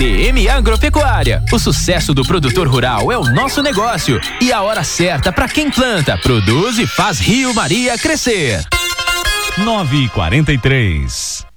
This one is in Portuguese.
DM Agropecuária. O sucesso do produtor rural é o nosso negócio e a hora certa para quem planta, produz e faz Rio Maria crescer. 9h43.